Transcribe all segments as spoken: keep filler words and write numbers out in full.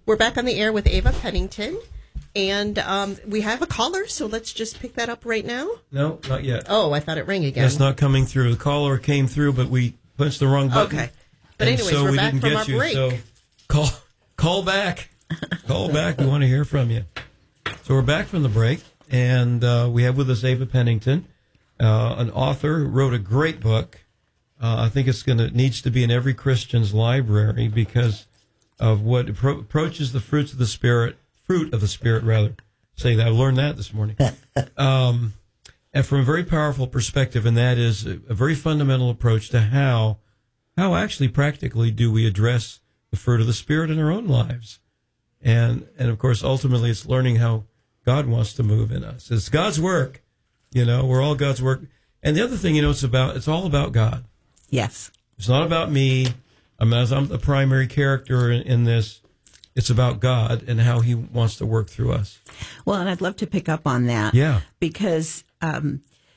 we're back on the air with Ava Pennington, and um, we have a caller, so let's just pick that up right now. No, not yet. Oh, I thought it rang again. It's not coming through. The caller came through, but we punched the wrong button. Okay. But anyways, so we're we back didn't from get our you, break. So call, call back. Call back. We want to hear from you. So we're back from the break, and uh, we have with us Ava Pennington, uh, an author who wrote a great book. Uh, I think it's going to needs to be in every Christian's library because of what appro- approaches the fruits of the Spirit, fruit of the Spirit, rather. Say that. I learned that this morning. Um, and from a very powerful perspective, and that is a, a very fundamental approach to how, how actually practically do we address the fruit of the Spirit in our own lives. And, and of course, ultimately, it's learning how God wants to move in us. It's God's work. You know, we're all God's work. And the other thing, you know, it's about, it's all about God. Yes. It's not about me. I mean, I'm the primary character in, in this. It's about God and how he wants to work through us. Well, and I'd love to pick up on that. Yeah. Because um,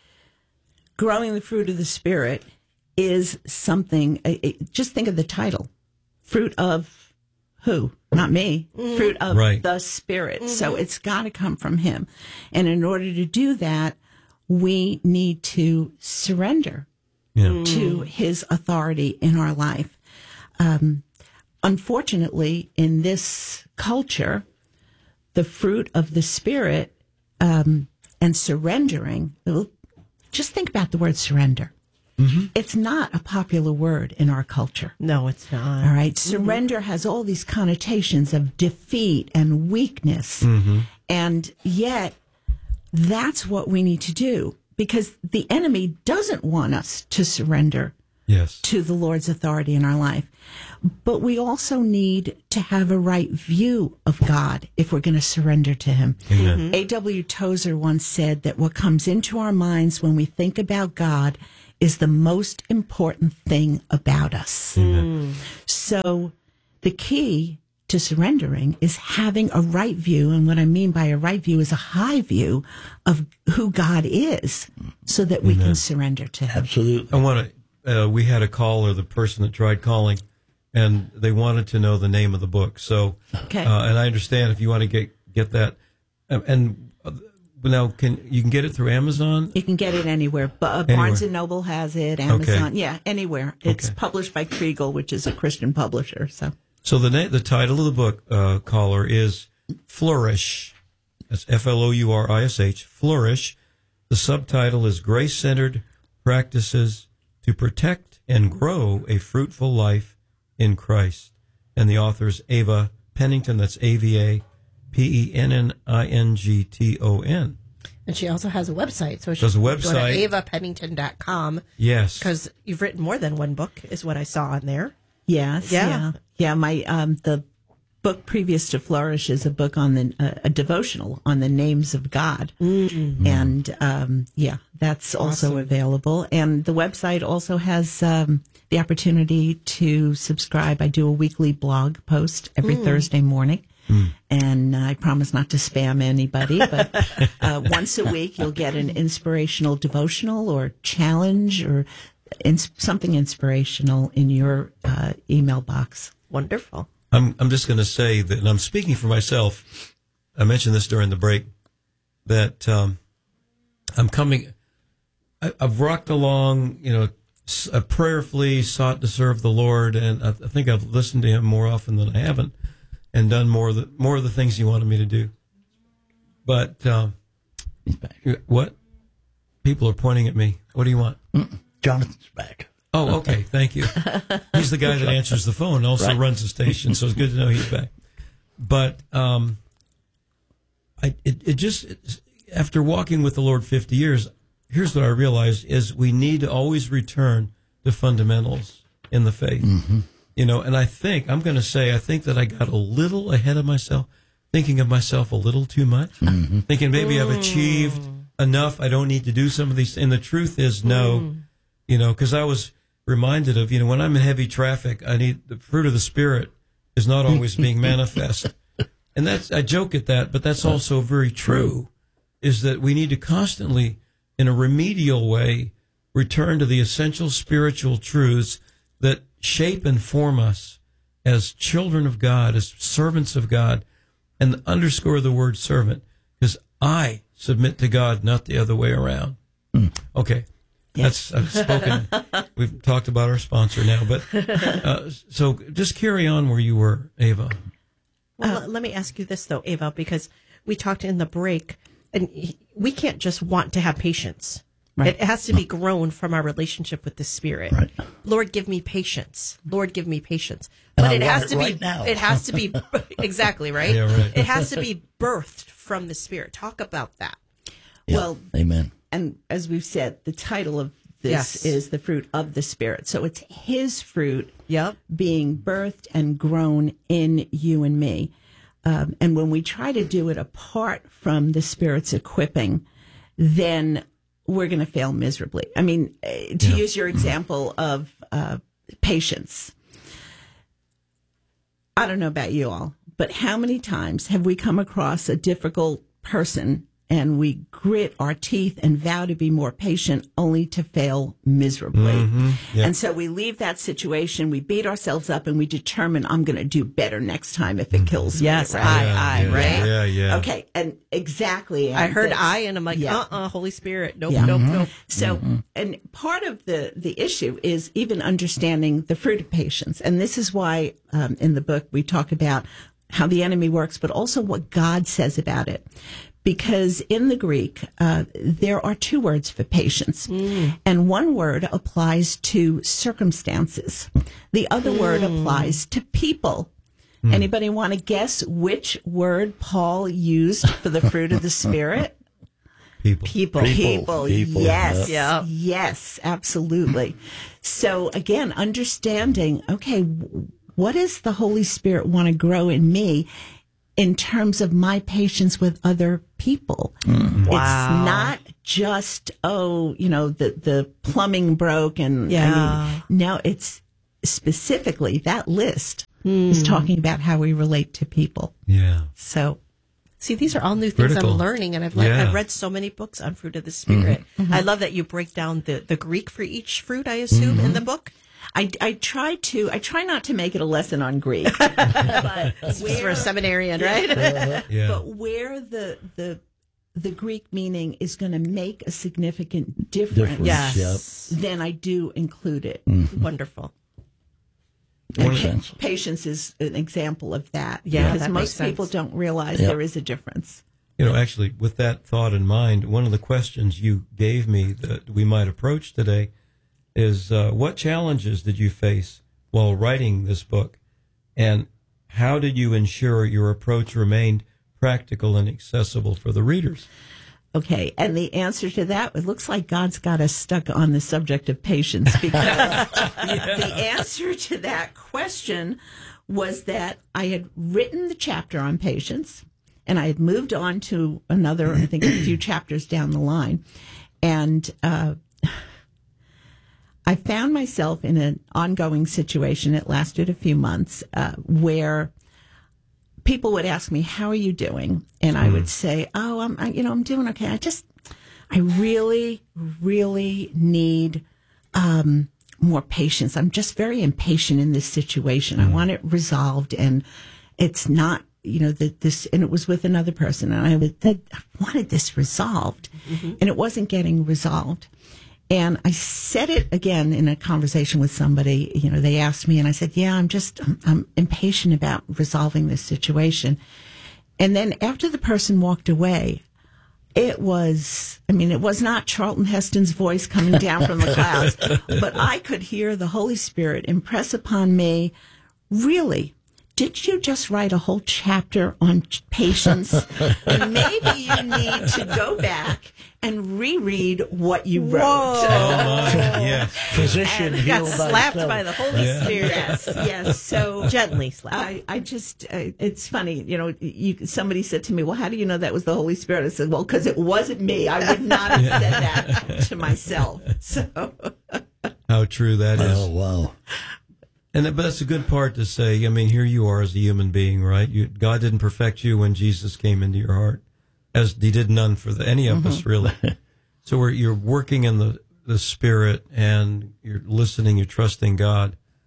growing the fruit of the Spirit is something, uh, it, just think of the title. Fruit of who? Not me. Mm-hmm. Fruit of right. the Spirit. Mm-hmm. So it's got to come from him. And in order to do that, we need to surrender yeah. to his authority in our life. Um, unfortunately, in this culture, the fruit of the Spirit um, and surrendering, just think about the word surrender. Mm-hmm. It's not a popular word in our culture. No, it's not. All right. Mm-hmm. Surrender has all these connotations of defeat and weakness. Mm-hmm. And yet, that's what we need to do because the enemy doesn't want us to surrender yes. to the Lord's authority in our life. But we also need to have a right view of God if we're going to surrender to him. Amen. A W Tozer once said that what comes into our minds when we think about God is the most important thing about us. Amen. So the key to surrendering is having a right view. And what I mean by a right view is a high view of who God is so that we Amen. can surrender to him. Absolutely. I want to, uh, we had a caller, the person that tried calling, and they wanted to know the name of the book. So, Okay. uh, and I understand if you want to get, get that. Um, and uh, now can, you can get it through Amazon? You can get it anywhere. But uh, Anywhere. Barnes and Noble has it, Amazon. Okay. Yeah, anywhere. It's Okay. published by Kriegel, which is a Christian publisher. So, So the na- the title of the book, uh, caller, is Flourish. That's F L O U R I S H, Flourish. The subtitle is Grace-Centered Practices to Protect and Grow a Fruitful Life in Christ. And the author is Ava Pennington. That's A V A P E N N I N G T O N. And she also has a website. So she There's a Go website. to ava pennington dot com. Yes. Because you've written more than one book, is what I saw on there. yes. Yeah. Yeah. Yeah. My, um, the book previous to Flourish is a book on the, uh, a devotional on the names of God. Mm-hmm. And, um, yeah, that's also Awesome. available. And the website also has, um, the opportunity to subscribe. I do a weekly blog post every Mm. Thursday morning. Mm. And I promise not to spam anybody, but uh, once a week you'll get an inspirational devotional or challenge or ins- something inspirational in your uh, email box. Wonderful. I'm I'm just going to say that, and I'm speaking for myself. I mentioned this during the break that um, I'm coming. I, I've rocked along, you know, s- uh, prayerfully sought to serve the Lord, and I, I think I've listened to Him more often than I haven't, and done more of the more of the things He wanted me to do. But um, He's back. what? People are pointing at me. What do you want? Mm-mm. Jonathan's back. Oh, okay. Thank you. He's the guy that answers the phone and also Right. runs the station, so it's good to know he's back. But um, I, it, it just, it, after walking with the Lord fifty years, here's what I realized is we need to always return to fundamentals in the faith. Mm-hmm. You know, and I think, I'm going to say, I think that I got a little ahead of myself, thinking of myself a little too much, Mm-hmm. thinking maybe I've achieved enough, I don't need to do some of these. And the truth is, no. Mm. You know, because I was reminded of, you know, when I'm in heavy traffic, I need the fruit of the Spirit is not always being manifest. And that's, I joke at that, but that's also very true, is that we need to constantly, in a remedial way, return to the essential spiritual truths that shape and form us as children of God, as servants of God, and underscore the word servant, because I submit to God, not the other way around. Mm. Okay. Yes. That's I've spoken. We've talked about our sponsor now, but uh, so just carry on where you were, Ava. Well, uh, let me ask you this though, Ava, because we talked in the break, and we can't just want to have patience. Right. It has to be grown from our relationship with the Spirit. Right. Lord, give me patience. Lord, give me patience. But it has to be. Now. It has to be exactly right. Yeah, right. It has to be birthed from the Spirit. Talk about that. Yeah. Well, amen. And as we've said, the title of this yes. is the fruit of the Spirit. So it's His fruit yep. being birthed and grown in you and me. Um, and when we try to do it apart from the Spirit's equipping, then we're going to fail miserably. I mean, to yeah. use your example of uh, patience, I don't know about you all, but how many times have we come across a difficult person and we grit our teeth and vow to be more patient only to fail miserably? Mm-hmm. Yep. And so we leave that situation, we beat ourselves up, and we determine, I'm going to do better next time if it kills me. Yes, right? I, I, yeah, right? Yeah, yeah. Okay, and exactly. I heard this. I, and I'm like, yeah. uh-uh, Holy Spirit, nope, yeah. nope, mm-hmm. nope. So, mm-hmm. and part of the, the issue is even understanding the fruit of patience. And this is why um, in the book we talk about how the enemy works, but also what God says about it. Because in the Greek, uh, there are two words for patience. Mm. And one word applies to circumstances. The other mm. word applies to people. Mm. Anybody want to guess which word Paul used for the fruit of the Spirit? People. People. People. People. Yes. Yep. Yes, absolutely. So again, understanding, okay, what does the Holy Spirit want to grow in me in terms of my patience with other people? Mm. Wow. It's not just, oh, you know, the, the plumbing broke and, yeah. I mean, no, it's specifically that list mm. is talking about how we relate to people. Yeah. So, see, these are all new things Critical. I'm learning, and I've, le- Yeah. I've read so many books on fruit of the Spirit. Mm-hmm. I love that you break down the, the Greek for each fruit, I assume, mm-hmm. in the book. I, I try to, I try not to make it a lesson on Greek. But where, for a seminarian, right? Uh, yeah. But where the, the, the Greek meaning is going to make a significant difference, difference yes. yep. then I do include it. Mm-hmm. Wonderful. And pa- patience is an example of that. Yeah, because that most makes people sense. don't realize Yep. there is a difference. You know, actually, with that thought in mind, one of the questions you gave me that we might approach today is uh, what challenges did you face while writing this book, and how did you ensure your approach remained practical and accessible for the readers? Okay, and the answer to that, it looks like God's got us stuck on the subject of patience, because yeah. the answer to that question was that I had written the chapter on patience, and I had moved on to another, I think a few chapters down the line, and uh I found myself in an ongoing situation. It lasted a few months uh, where people would ask me, "How are you doing?" And I mm. would say, "Oh, I'm, I, you know, I'm doing okay. I just, I really, really need um, more patience. I'm just very impatient in this situation. Mm. I want it resolved, and it's not, you know, that this." And it was with another person, and I, would, I wanted this resolved, mm-hmm. and it wasn't getting resolved. And I said it again in a conversation with somebody. You know, they asked me, and I said, yeah, I'm just, I'm, I'm impatient about resolving this situation. And then after the person walked away, it was, I mean, it was not Charlton Heston's voice coming down from the clouds, but I could hear the Holy Spirit impress upon me, really, did you just write a whole chapter on patience? And maybe you need to go back and reread what you wrote. Whoa. Oh my, yes. Physician and got healed slapped by, by the Holy Yeah. Spirit. Yes, yes. So Gently slapped. I, I just, uh, it's funny, you know, you, somebody said to me, well, how do you know that was the Holy Spirit? I said, well, because it wasn't me. I would not have said that to myself. So, How true that is. Oh, wow. And that, but that's a good part to say. I mean, here you are as a human being, right? You, God didn't perfect you when Jesus came into your heart, as He did none for the, any of mm-hmm. us, really. So we're, you're working in the, the Spirit, and you're listening, you're trusting God.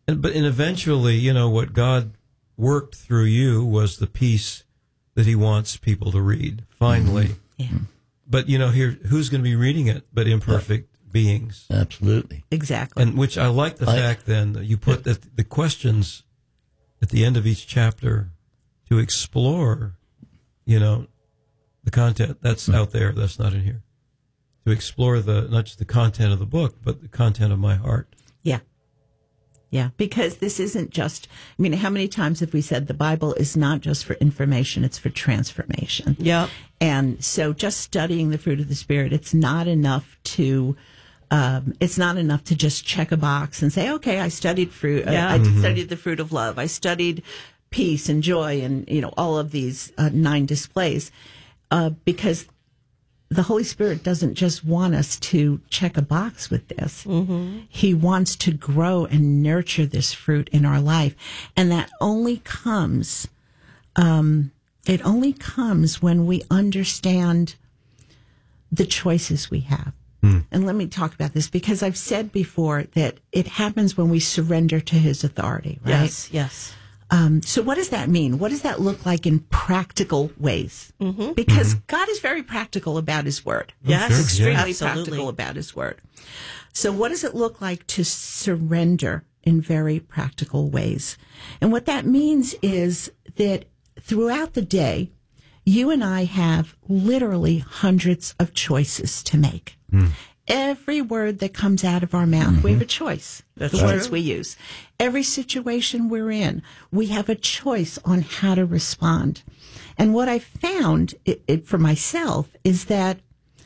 And, but and eventually, you know, what God worked through you was the piece that he wants people to read, finally. Mm-hmm. Yeah. But, you know, here, who's going to be reading it but imperfect yeah. beings? Absolutely. Exactly. And which I like the I, fact, then, that you put the, the questions at the end of each chapter to explore, you know, the content that's mm-hmm. out there, that's not in here. To explore the not just the content of the book, but the content of my heart. Yeah. Yeah, because this isn't just, I mean, how many times have we said the Bible is not just for information, it's for transformation? Yeah. And so just studying the fruit of the Spirit, it's not enough to, um, it's not enough to just check a box and say, okay, I studied fruit, yeah. I, I mm-hmm. studied the fruit of love, I studied peace and joy and, you know, all of these uh, nine displays, uh, because the Holy Spirit doesn't just want us to check a box with this. Mm-hmm. He wants to grow and nurture this fruit in our life. And that only comes, um, it only comes when we understand the choices we have. Mm. And let me talk about this because I've said before that it happens when we surrender to his authority, right? Yes, yes. Um, so what does that mean? What does that look like in practical ways? Mm-hmm. Because mm-hmm. God is very practical about his word. Yes, sure. extremely yeah. practical about his word. So what does it look like to surrender in very practical ways? And what that means is that throughout the day, you and I have literally hundreds of choices to make. Mm. Every word that comes out of our mouth, mm-hmm. we have a choice. That's the right. words we use. Every situation we're in, we have a choice on how to respond. And what I found it, it, for myself is that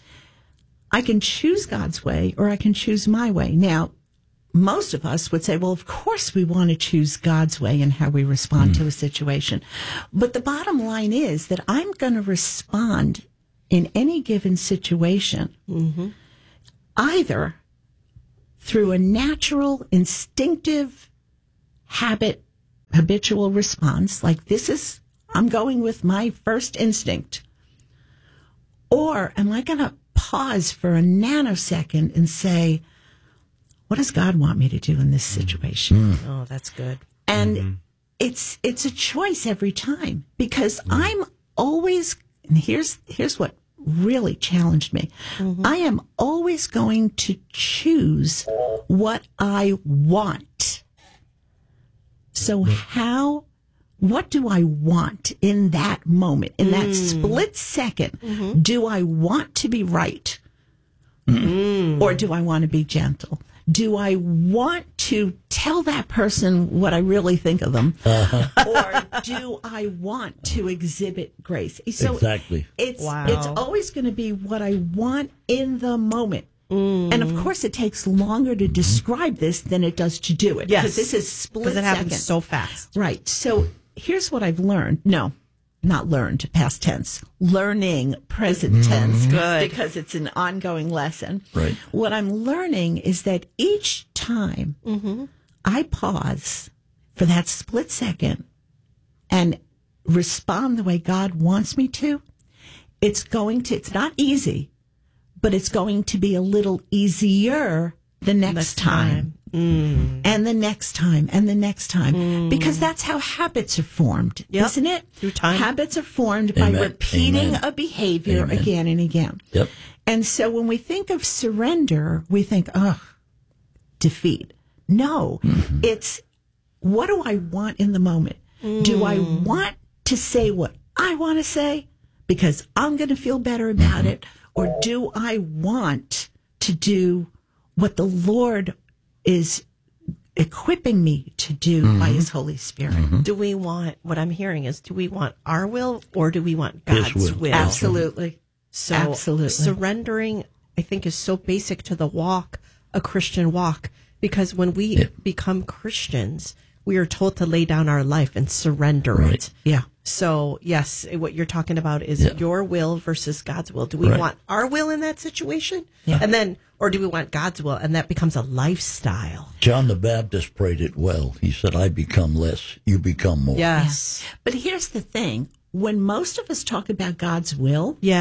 I can choose God's way or I can choose my way. Now, most of us would say, well, of course we want to choose God's way in how we respond mm. to a situation. But the bottom line is that I'm going to respond in any given situation mm-hmm. either through a natural, instinctive habit, habitual response, like this is, I'm going with my first instinct, or am I going to pause for a nanosecond and say, what does God want me to do in this situation? Mm. Oh, that's good. And mm-hmm. it's it's a choice every time because mm. I'm always, and here's here's what really challenged me. Mm-hmm. I am always going to choose what I want. So how, what do I want in that moment, in that mm. split second? Mm-hmm. Do I want to be right? Mm. Or do I want to be gentle? Do I want to tell that person what I really think of them? Uh-huh. Or do I want to exhibit grace? So exactly. It's, wow. it's always going to be what I want in the moment. Mm. And of course, it takes longer to describe this than it does to do it. Yes. Because this is split second. Because it happens so fast. Right. So here's what I've learned. No. Not learned, past tense. Learning, present mm-hmm. tense. Good. Because it's an ongoing lesson. Right. What I'm learning is that each time mm-hmm. I pause for that split second and respond the way God wants me to, it's going to, it's not easy, but it's going to be a little easier the next, next time. time. Mm. And the next time, and the next time. Mm. Because that's how habits are formed, yep. isn't it? Through time. Habits are formed Amen. by repeating Amen. a behavior Amen. again and again. Yep. And so when we think of surrender, we think, oh, defeat. No, mm-hmm. it's what do I want in the moment? Mm. Do I want to say what I want to say because I'm going to feel better about mm-hmm. it? Or do I want to do what the Lord is equipping me to do mm-hmm. by his Holy Spirit? Mm-hmm. Do we want, what I'm hearing is, do we want our will or do we want God's will? will? Absolutely. So Absolutely. surrendering, I think, is so basic to the walk, a Christian walk, because when we yeah. become Christians, we are told to lay down our life and surrender right. it. Yeah. So, yes, what you're talking about is yeah. your will versus God's will. Do we right. want our will in that situation? Yeah. And then, or do we want God's will? And that becomes a lifestyle. John the Baptist prayed it well. He said, I become less, you become more. Yes. Yeah. But here's the thing. When most of us talk about God's will, yeah,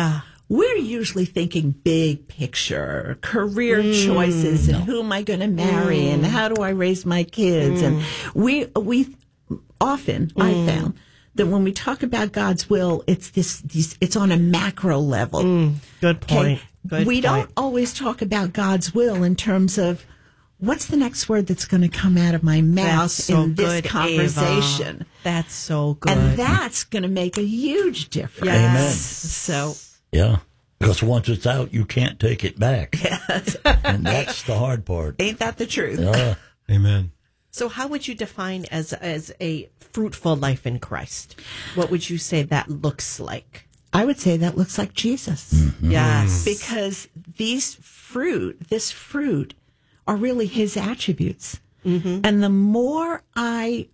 we're usually thinking big picture, career mm, choices, and no. who am I going to marry, mm. and how do I raise my kids? Mm. And we we often mm. I found that when we talk about God's will, it's this, this it's on a macro level. Mm. Good point. Okay? Good we point. don't always talk about God's will in terms of what's the next word that's going to come out of my mouth so in this good, conversation. Ava. That's so good, and that's going to make a huge difference. Yes. Amen. So. Yeah, because once it's out, you can't take it back. Yes. And that's the hard part. Ain't that the truth? Yeah. Amen. So how would you define as as a fruitful life in Christ? What would you say that looks like? I would say that looks like Jesus. Mm-hmm. Yes. Because these fruit, this fruit, are really his attributes. Mm-hmm. And the more I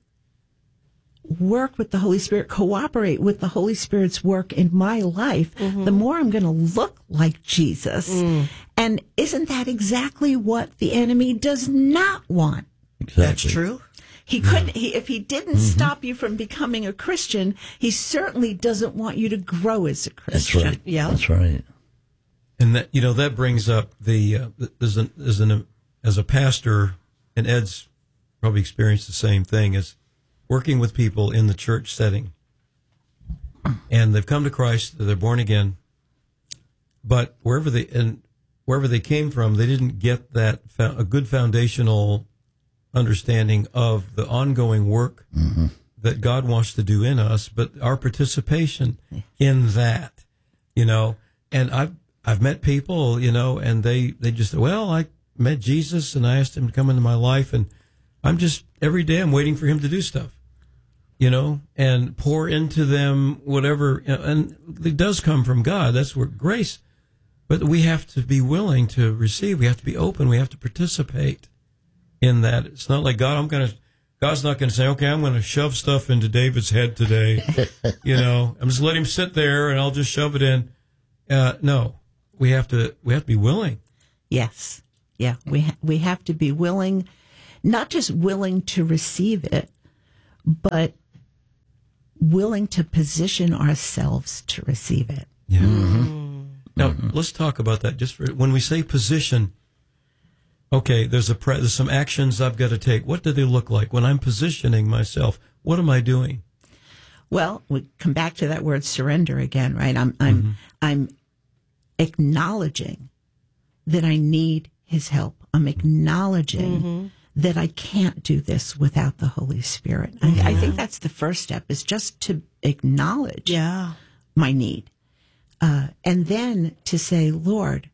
work with the Holy Spirit, cooperate with the Holy Spirit's work in my life, mm-hmm. the more I'm going to look like Jesus. Mm. And isn't that exactly what the enemy does not want? Exactly. That's true. He couldn't, he, if he didn't mm-hmm. stop you from becoming a Christian, he certainly doesn't want you to grow as a Christian. That's right. Yeah. That's right. And that, you know, that brings up the, uh, there's an, there's an, as a pastor, and Ed's probably experienced the same thing, is working with people in the church setting, and they've come to Christ, they're born again, but wherever they and wherever they came from, they didn't get that a good foundational understanding of the ongoing work mm-hmm. that God wants to do in us, but our participation in that, you know. And I've I've met people, you know, and they they just well, I met Jesus and I asked him to come into my life, and I'm just every day I'm waiting for him to do stuff. You know, and pour into them whatever, and it does come from God. That's where grace, but we have to be willing to receive. We have to be open. We have to participate in that. It's not like God, I'm going to, God's not going to say, okay, I'm going to shove stuff into David's head today. You know, I'm just let him sit there and I'll just shove it in. Uh, no, we have to, we have to be willing. Yes. Yeah. We, ha- we have to be willing, not just willing to receive it, but willing to position ourselves to receive it. Yeah. Mm-hmm. Now, mm-hmm. let's talk about that. Just for when we say position, okay, there's a pre- there's some actions I've got to take. What do they look like when I'm positioning myself? What am I doing? Well, we come back to that word surrender again, right? I'm I'm mm-hmm. I'm acknowledging that I need his help. I'm acknowledging mm-hmm. that I can't do this without the Holy Spirit. Yeah. I, I think that's the first step, is just to acknowledge yeah. my need. Uh, and then to say, Lord,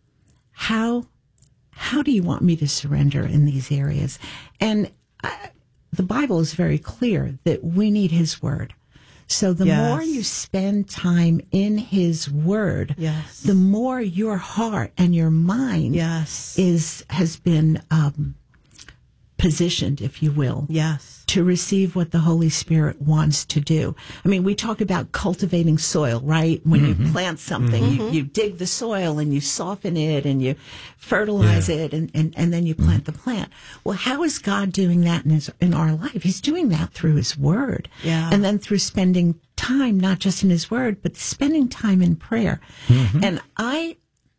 how how do you want me to surrender in these areas? And I, the Bible is very clear that we need his word. So the yes. more you spend time in his word, yes. the more your heart and your mind yes. is has been um, positioned, if you will, yes, to receive what the Holy Spirit wants to do. I mean, we talk about cultivating soil, right? When mm-hmm. you plant something, mm-hmm. you, you dig the soil and you soften it and you fertilize yeah. it, and, and, and then you plant mm-hmm. the plant. Well, how is God doing that in his, in our life? He's doing that through his word. Yeah. And then through spending time, not just in his word, but spending time in prayer. Mm-hmm. And I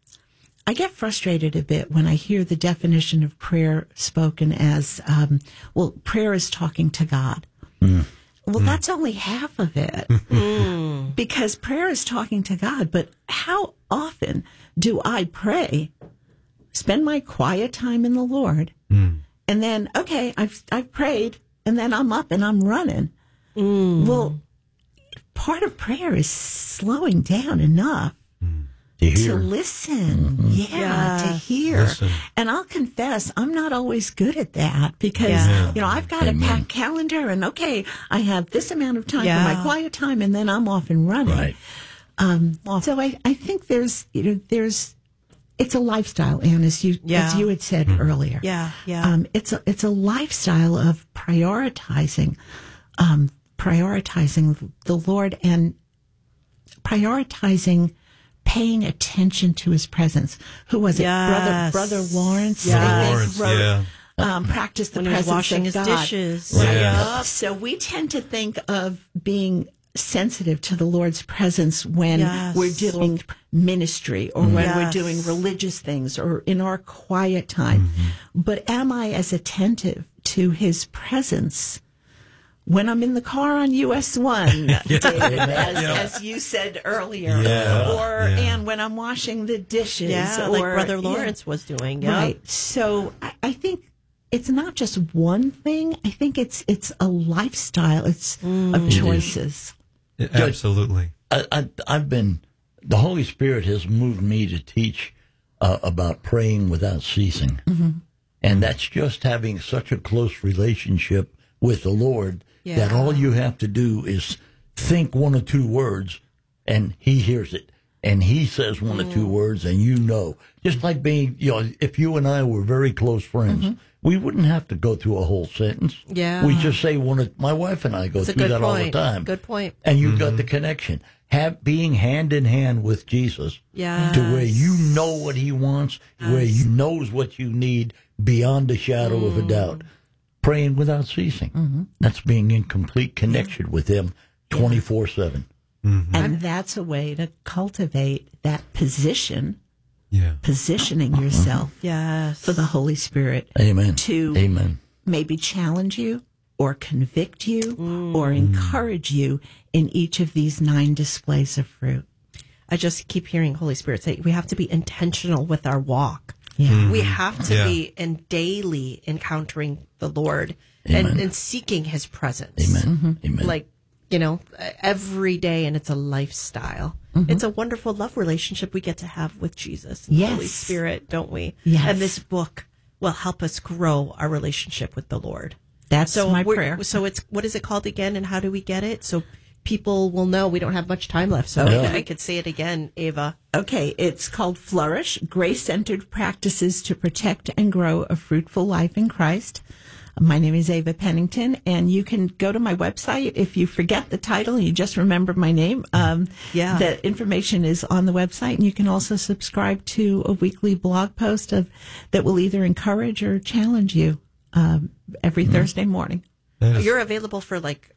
I get frustrated a bit when I hear the definition of prayer spoken as, um, well, prayer is talking to God. Mm. Well, mm. that's only half of it. mm. Because prayer is talking to God. But how often do I pray, spend my quiet time in the Lord, mm. and then, okay, I've, I've prayed, and then I'm up and I'm running. Mm. Well, part of prayer is slowing down enough To, to listen, mm-hmm. yeah, yeah, to hear. Listen. And I'll confess, I'm not always good at that because, yeah. you know, I've got Amen. a packed calendar and, okay, I have this amount of time yeah. for my quiet time, and then I'm off and running. Right. Um, so I, I think there's, you know, there's, it's a lifestyle, Anne, as you, yeah. as you had said mm-hmm. earlier. Yeah, yeah. Um, it's a, it's a lifestyle of prioritizing, um, prioritizing the Lord and prioritizing paying attention to his presence. Who was it? Yes. Brother Brother Lawrence. Yes. I think, Lawrence, wrote, yeah. Um, practice the when presence he was washing of his God. dishes. Right. Yeah. So we tend to think of being sensitive to the Lord's presence when Yes. we're doing ministry or when Yes. we're doing religious things or in our quiet time. Mm-hmm. But am I as attentive to his presence when I'm in the car on U S one, David, as, Yeah. as you said earlier, Yeah. or Yeah. and when I'm washing the dishes, Yeah, or, like Brother yeah. Lawrence was doing. Yeah. Right. So I, I think it's not just one thing. I think it's it's a lifestyle. It's of choices. Absolutely. I, I, I've been, the Holy Spirit has moved me to teach uh, about praying without ceasing. Mm-hmm. And that's just having such a close relationship with the Lord Yeah. that all you have to do is think one or two words and he hears it. And he says one or two words and you know. Just like being, you know, if you and I were very close friends, Mm-hmm. we wouldn't have to go through a whole sentence. Yeah. We just say one of, my wife and I go That's a through good that all the point. time. Good point. And you've got the connection. Have being hand in hand with Jesus Yes. to where you know what he wants, where he knows what you need beyond a shadow Mm. of a doubt. Praying without ceasing. Mm-hmm. That's being in complete connection with him twenty-four seven. And that's a way to cultivate that position, Yeah. positioning yourself Yes. for the Holy Spirit Amen. to Amen. maybe challenge you or convict you or encourage you in each of these nine displays of fruit. I just keep hearing Holy Spirit say we have to be intentional with our walk. Yeah. We have to Yeah. be in daily encountering the Lord Amen. and, and seeking his presence. Amen. Amen. Like, you know, every day, and it's a lifestyle. It's a wonderful love relationship we get to have with Jesus and the Holy Yes. Spirit, don't we? Yes. And this book will help us grow our relationship with the Lord. That's So my we're- prayer. So it's, what is it called again, and how do we get it? So people will know. We don't have much time left, so Yeah. I could say it again, Ava. Okay, it's called Flourish, Grace-Centered Practices to Protect and Grow a Fruitful Life in Christ. My name is Ava Pennington, and you can go to my website. If you forget the title and you just remember my name, um, Yeah. the information is on the website, and you can also subscribe to a weekly blog post of that will either encourage or challenge you um, every Thursday morning. That is- You're available for like